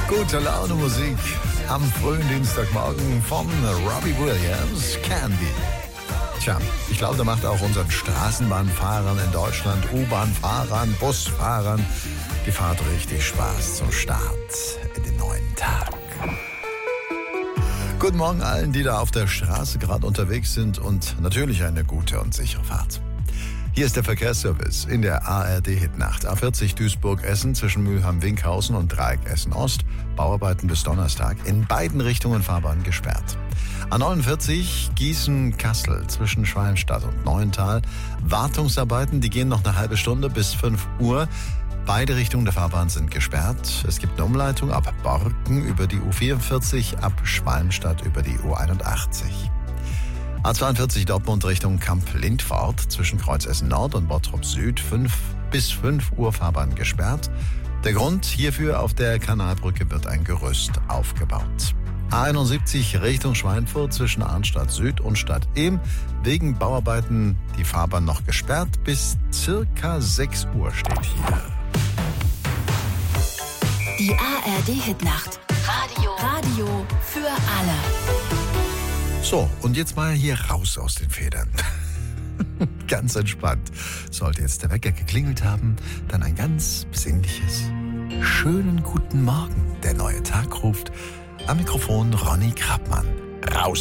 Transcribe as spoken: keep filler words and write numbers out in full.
Gute Laune Musik am frühen Dienstagmorgen von Robbie Williams, Candy. Tja, ich glaube, da macht auch unseren Straßenbahnfahrern in Deutschland, U-Bahn-Fahrern, Busfahrern die Fahrt richtig Spaß zum Start in den neuen Tag. Guten Morgen allen, die da auf der Straße gerade unterwegs sind und natürlich eine gute und sichere Fahrt. Hier ist der Verkehrsservice in der A R D-Hitnacht. A vierzig Duisburg-Essen zwischen Mülheim-Winkhausen und Dreieck Essen-Ost. Bauarbeiten bis Donnerstag. In beiden Richtungen Fahrbahn gesperrt. A neunundvierzig Gießen-Kassel zwischen Schwalmstadt und Neuental. Wartungsarbeiten, die gehen noch eine halbe Stunde bis fünf Uhr. Beide Richtungen der Fahrbahn sind gesperrt. Es gibt eine Umleitung ab Borken über die U vierundvierzig, ab Schwalmstadt über die U einundachtzig. A zweiundvierzig Dortmund Richtung Kamp-Lindfort zwischen Kreuz Essen Nord und Bottrop Süd fünf bis fünf Uhr Fahrbahn gesperrt. Der Grund hierfür: auf der Kanalbrücke wird ein Gerüst aufgebaut. A einundsiebzig Richtung Schweinfurt zwischen Arnstadt Süd und Stadt Ehm wegen Bauarbeiten die Fahrbahn noch gesperrt. Bis circa sechs Uhr steht hier. Die A R D-Hitnacht. Radio. Radio für alle. So, und jetzt mal hier raus aus den Federn. Ganz entspannt. Sollte jetzt der Wecker geklingelt haben, dann ein ganz besinnliches, schönen guten Morgen. Der neue Tag ruft. Am Mikrofon Ronny Krappmann. Raus